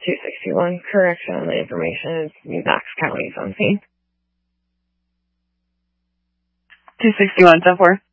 261. Correction on the information is Knox County's on scene. 261, 10-4.